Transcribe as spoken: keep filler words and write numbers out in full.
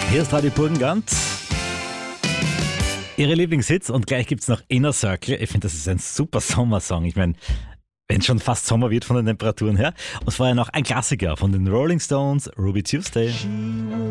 Hier ist Radio Burgenland. Ihre Lieblingshits und gleich gibt es noch Inner Circle. Ich finde, das ist ein super Sommersong. Ich meine, wenn es schon fast Sommer wird von den Temperaturen her. Und vorher noch ein Klassiker von den Rolling Stones, Ruby Tuesday. She